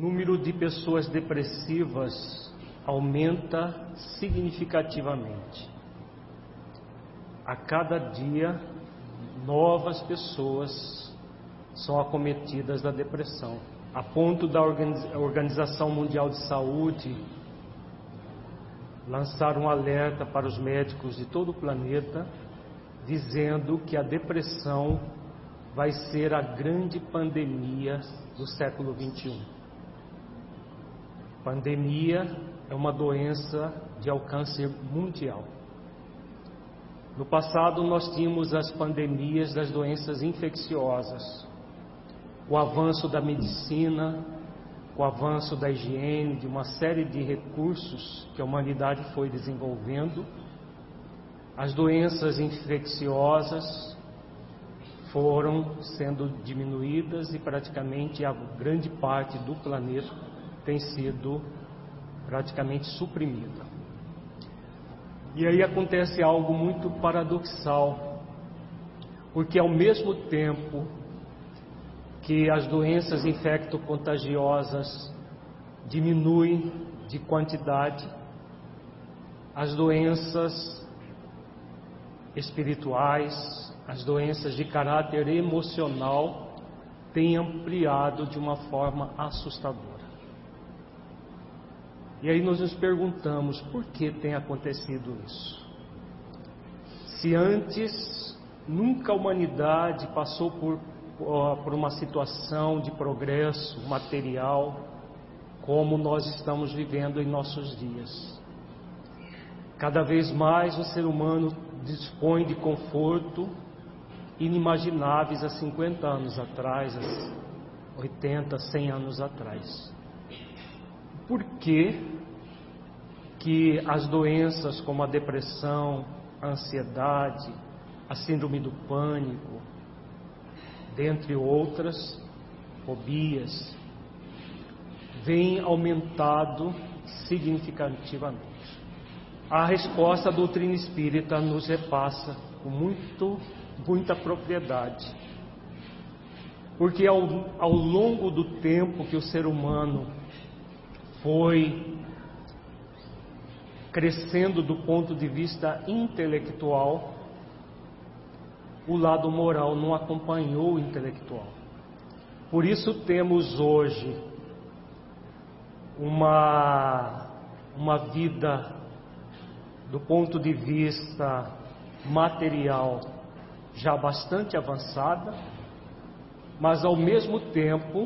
número de pessoas depressivas aumenta significativamente. A cada dia, novas pessoas são acometidas da depressão, a ponto da Organização Mundial de Saúde lançar um alerta para os médicos de todo o planeta, dizendo que a depressão vai ser a grande pandemia do século XXI. Pandemia é uma doença de alcance mundial. No passado nós tínhamos as pandemias das doenças infecciosas. O avanço da medicina, o avanço da higiene, de uma série de recursos que a humanidade foi desenvolvendo, as doenças infecciosas foram sendo diminuídas e praticamente a grande parte do planeta tem sido praticamente suprimida. E aí acontece algo muito paradoxal, porque ao mesmo tempo que as doenças infecto-contagiosas diminuem de quantidade, as doenças espirituais, as doenças de caráter emocional têm ampliado de uma forma assustadora. E aí nós nos perguntamos, por que tem acontecido isso? Se antes nunca a humanidade passou por uma situação de progresso material como nós estamos vivendo em nossos dias. Cada vez mais o ser humano dispõe de conforto inimagináveis há 50 anos atrás, há 80, 100 anos atrás. Por que as doenças como a depressão, a ansiedade, a síndrome do pânico, dentre outras fobias, vêm aumentado significativamente? A resposta da doutrina espírita nos repassa com muita propriedade. Porque ao longo do tempo que o ser humano foi crescendo do ponto de vista intelectual, o lado moral não acompanhou o intelectual. Por isso temos hoje uma vida do ponto de vista material já bastante avançada, mas ao mesmo tempo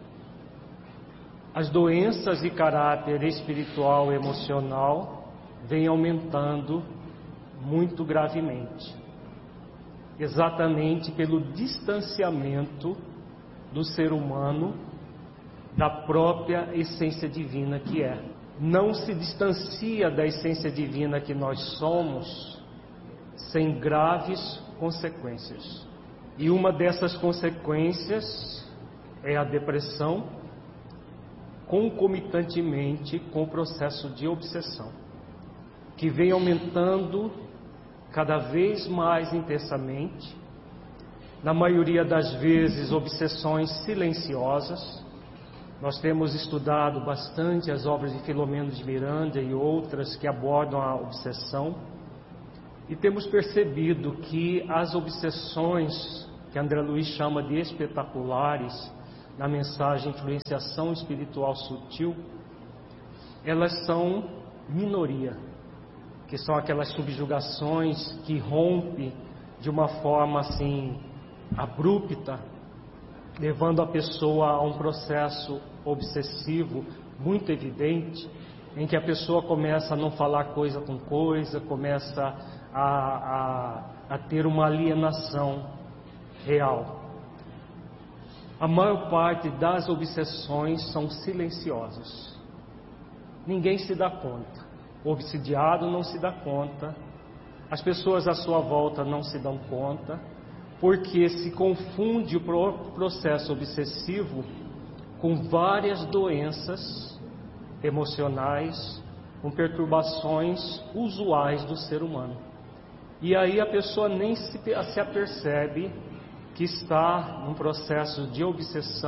as doenças de caráter espiritual e emocional vêm aumentando muito gravemente, exatamente pelo distanciamento do ser humano da própria essência divina que é. Não se distancia da essência divina que nós somos sem graves consequências. E uma dessas consequências é a depressão, concomitantemente com o processo de obsessão, que vem aumentando cada vez mais intensamente, na maioria das vezes obsessões silenciosas. Nós temos estudado bastante as obras de Filomeno de Miranda e outras que abordam a obsessão, e temos percebido que as obsessões, que André Luiz chama de espetaculares, na mensagem Influenciação Espiritual Sutil, elas são minoria, que são aquelas subjugações que rompem de uma forma assim abrupta, levando a pessoa a um processo obsessivo muito evidente, em que a pessoa começa a não falar coisa com coisa, começa a ter uma alienação real. A maior parte das obsessões são silenciosas. Ninguém se dá conta. O obsidiado não se dá conta. As pessoas à sua volta não se dão conta, porque se confunde o processo obsessivo com várias doenças emocionais, com perturbações usuais do ser humano. E aí a pessoa nem se apercebe que está num processo de obsessão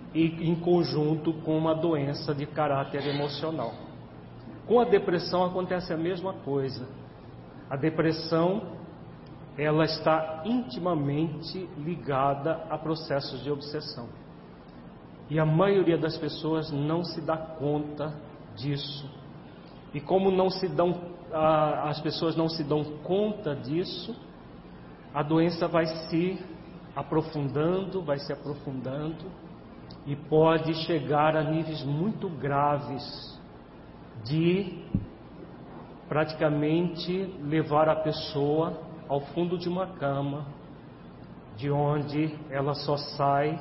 e em conjunto com uma doença de caráter emocional. Com a depressão acontece a mesma coisa. A depressão, ela está intimamente ligada a processos de obsessão. E a maioria das pessoas não se dá conta disso. E como as pessoas não se dão conta disso, a doença vai se aprofundando e pode chegar a níveis muito graves de praticamente levar a pessoa ao fundo de uma cama, de onde ela só sai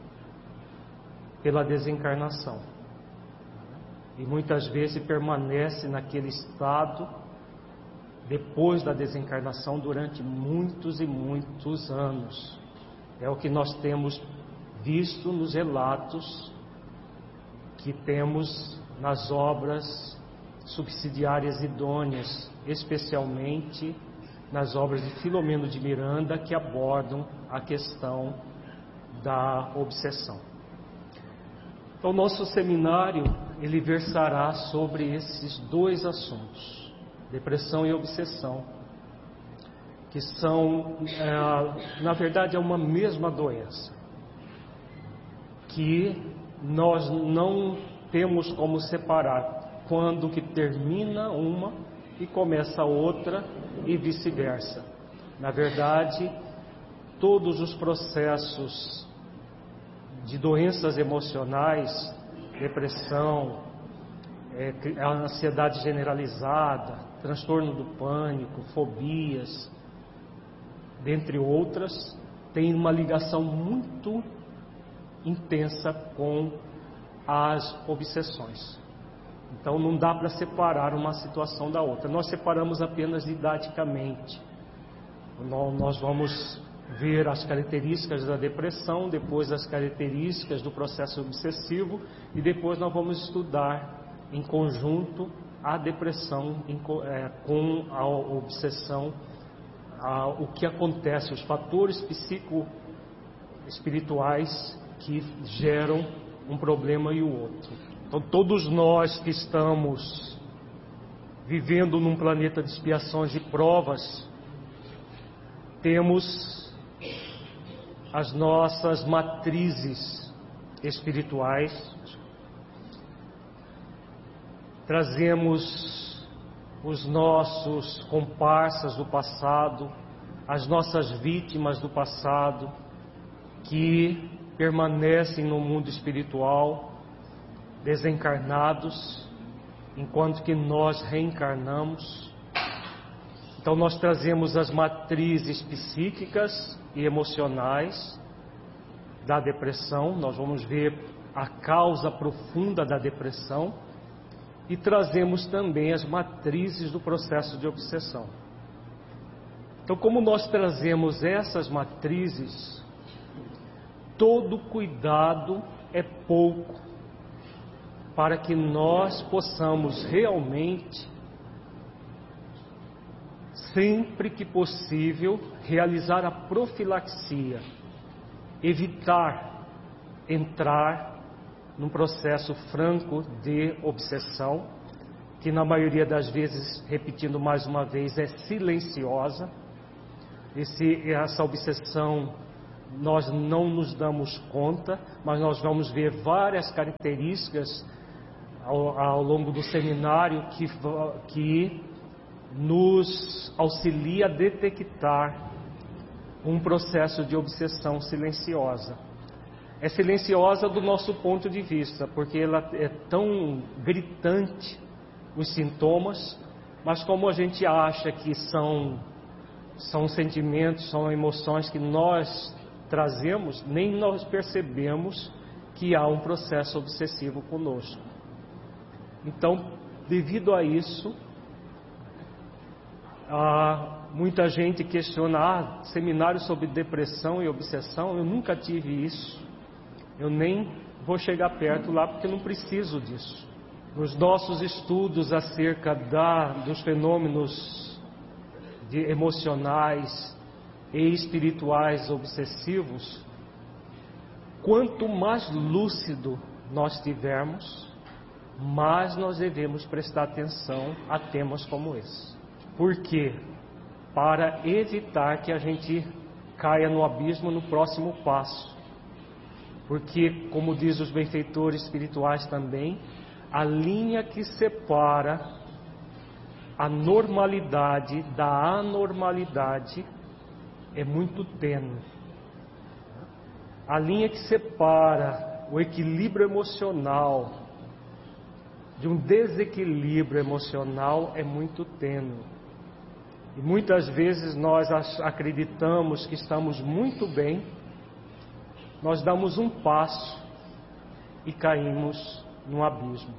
pela desencarnação. E muitas vezes permanece naquele estado depois da desencarnação durante muitos e muitos anos. É o que nós temos visto nos relatos que temos nas obras subsidiárias idôneas, especialmente nas obras de Filomeno de Miranda, que abordam a questão da obsessão. Então, nosso seminário, ele versará sobre esses dois assuntos, depressão e obsessão, que são, na verdade, é uma mesma doença, que nós não temos como separar quando que termina uma e começa outra e vice-versa. Na verdade, todos os processos de doenças emocionais, depressão, a ansiedade generalizada, transtorno do pânico, fobias, dentre outras, têm uma ligação muito intensa com as obsessões. Então não dá para separar uma situação da outra. Nós separamos apenas didaticamente. Nós vamos ver as características da depressão, depois as características do processo obsessivo, e depois nós vamos estudar em conjunto a depressão com a obsessão, o que acontece, os fatores psicoespirituais que geram um problema e o outro. Então todos nós que estamos vivendo num planeta de expiações e provas, temos as nossas matrizes espirituais, trazemos os nossos comparsas do passado, as nossas vítimas do passado, que permanecem no mundo espiritual, desencarnados, enquanto que nós reencarnamos. Então nós trazemos as matrizes psíquicas e emocionais da depressão, nós vamos ver a causa profunda da depressão, e trazemos também as matrizes do processo de obsessão. Então, como nós trazemos essas matrizes, todo cuidado é pouco para que nós possamos realmente, sempre que possível, realizar a profilaxia, evitar entrar num processo franco de obsessão, que na maioria das vezes, repetindo mais uma vez, é silenciosa. Essa obsessão nós não nos damos conta, mas nós vamos ver várias características ao longo do seminário que nos auxilia a detectar um processo de obsessão silenciosa. É silenciosa do nosso ponto de vista, porque ela é tão gritante, os sintomas, mas como a gente acha que são sentimentos, são emoções que nós trazemos, nem nós percebemos que há um processo obsessivo conosco. Então, devido a isso, muita gente questiona, seminário sobre depressão e obsessão, eu nunca tive isso. Eu nem vou chegar perto lá porque não preciso disso. Nos nossos estudos acerca dos fenômenos emocionais e espirituais obsessivos, quanto mais lúcido nós tivermos, mais nós devemos prestar atenção a temas como esse. Por quê? Para evitar que a gente caia no abismo no próximo passo. Porque, como diz os benfeitores espirituais também, a linha que separa a normalidade da anormalidade é muito tênue. A linha que separa o equilíbrio emocional de um desequilíbrio emocional é muito tênue. E muitas vezes nós acreditamos que estamos muito bem, nós damos um passo e caímos no abismo.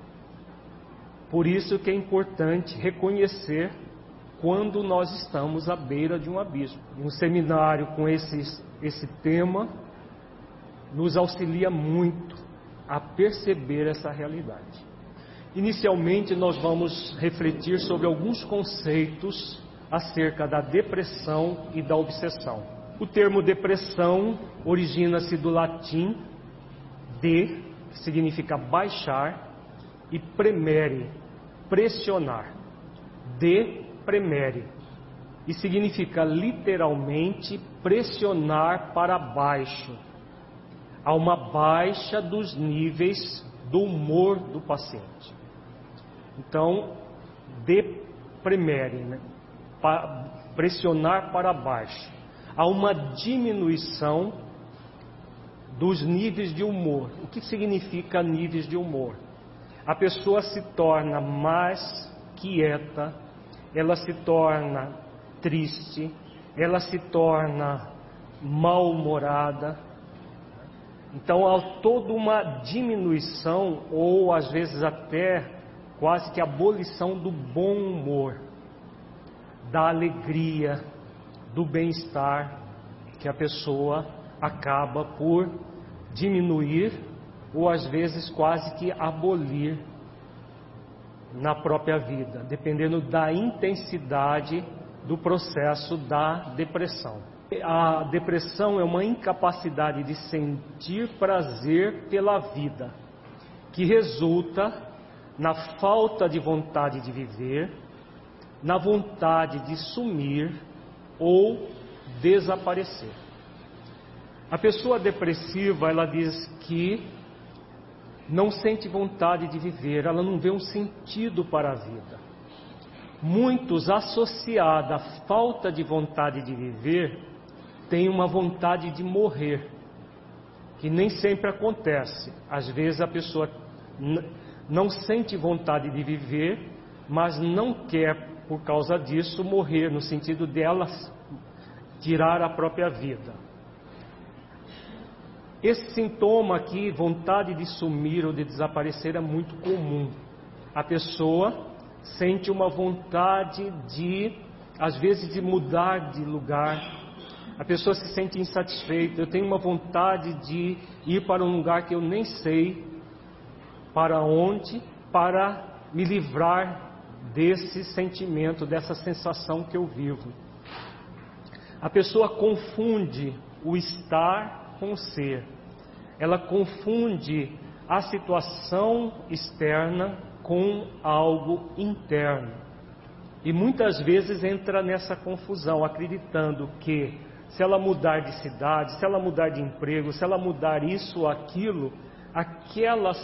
Por isso que é importante reconhecer quando nós estamos à beira de um abismo. Um seminário com esse tema nos auxilia muito a perceber essa realidade. Inicialmente nós vamos refletir sobre alguns conceitos acerca da depressão e da obsessão. O termo depressão origina-se do latim de, que significa baixar, e premere, pressionar. De premere, e significa literalmente pressionar para baixo. Há uma baixa dos níveis do humor do paciente. Então, de premere, né? Pressionar para baixo. Há uma diminuição dos níveis de humor. O que significa níveis de humor? A pessoa se torna mais quieta, ela se torna triste, ela se torna mal-humorada. Então há toda uma diminuição, ou às vezes até quase que abolição do bom humor, da alegria, do bem-estar, que a pessoa acaba por diminuir ou às vezes quase que abolir na própria vida, dependendo da intensidade do processo da depressão. A depressão é uma incapacidade de sentir prazer pela vida, que resulta na falta de vontade de viver, na vontade de sumir ou desaparecer. A pessoa depressiva, ela diz que não sente vontade de viver, ela não vê um sentido para a vida. Muitos, associados à falta de vontade de viver, têm uma vontade de morrer, que nem sempre acontece. Às vezes a pessoa não sente vontade de viver, mas não quer, por causa disso, morrer, no sentido dela tirar a própria vida. Esse sintoma aqui, vontade de sumir ou de desaparecer, é muito comum. A pessoa sente uma vontade de, às vezes, de mudar de lugar. A pessoa se sente insatisfeita. Eu tenho uma vontade de ir para um lugar que eu nem sei para onde, para me livrar desse sentimento, dessa sensação que eu vivo. A pessoa confunde o estar com o ser. Ela confunde a situação externa com algo interno. E muitas vezes entra nessa confusão, acreditando que se ela mudar de cidade, se ela mudar de emprego, se ela mudar isso ou aquilo, aquela